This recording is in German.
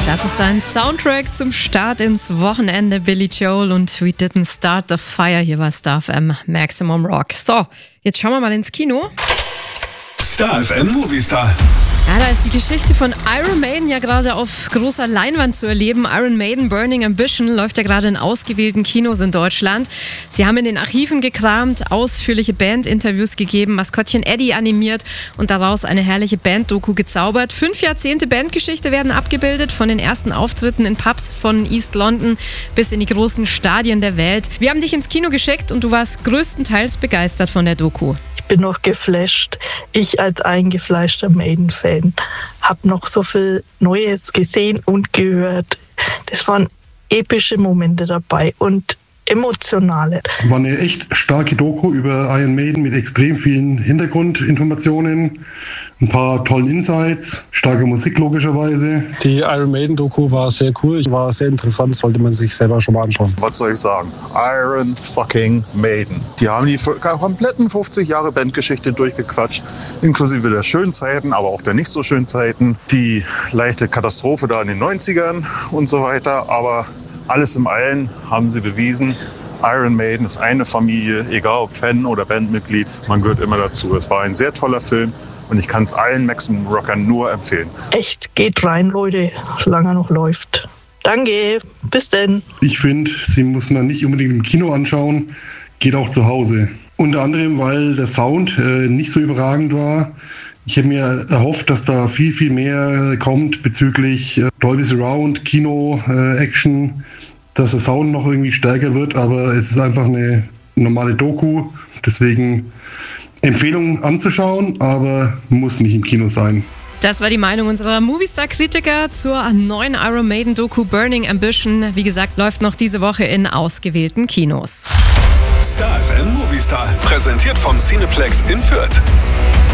Das ist ein Soundtrack zum Start ins Wochenende. Billy Joel und We Didn't Start the Fire hier bei Star FM Maximum Rock. So, jetzt schauen wir mal ins Kino. Star FM Movie Star. Ja, da ist die Geschichte von Iron Maiden ja gerade auf großer Leinwand zu erleben. Iron Maiden Burning Ambition läuft ja gerade in ausgewählten Kinos in Deutschland. Sie haben in den Archiven gekramt, ausführliche Bandinterviews gegeben, Maskottchen Eddie animiert und daraus eine herrliche Band-Doku gezaubert. 5 Jahrzehnte Bandgeschichte werden abgebildet, von den ersten Auftritten in Pubs von East London bis in die großen Stadien der Welt. Wir haben dich ins Kino geschickt und du warst größtenteils begeistert von der Doku. Ich bin noch geflasht. Ich als eingefleischter Maiden-Fan habe noch so viel Neues gesehen und gehört. Das waren epische Momente dabei und emotionale. War eine echt starke Doku über Iron Maiden mit extrem vielen Hintergrundinformationen, ein paar tollen Insights, starke Musik logischerweise. Die Iron Maiden Doku war sehr cool, war sehr interessant, sollte man sich selber schon mal anschauen. Was soll ich sagen? Iron fucking Maiden. Die haben die kompletten 50 Jahre Bandgeschichte durchgequatscht, inklusive der schönen Zeiten, aber auch der nicht so schönen Zeiten. Die leichte Katastrophe da in den 90ern und so weiter, aber alles im Allen haben sie bewiesen, Iron Maiden ist eine Familie, egal ob Fan oder Bandmitglied, man gehört immer dazu. Es war ein sehr toller Film und ich kann es allen Maximum Rockern nur empfehlen. Echt, geht rein, Leute, solange er noch läuft. Danke, bis denn. Ich finde, sie muss man nicht unbedingt im Kino anschauen, geht auch zu Hause. Unter anderem, weil der Sound nicht so überragend war. Ich hätte mir erhofft, dass da viel, viel mehr kommt bezüglich Dolby Surround, Kino, Action, dass der Sound noch irgendwie stärker wird, aber es ist einfach eine normale Doku, deswegen Empfehlung anzuschauen, aber muss nicht im Kino sein. Das war die Meinung unserer Movistar-Kritiker zur neuen Iron Maiden-Doku Burning Ambition. Wie gesagt, läuft noch diese Woche in ausgewählten Kinos. Star FM Movie Star. Präsentiert vom Cineplex in Fürth.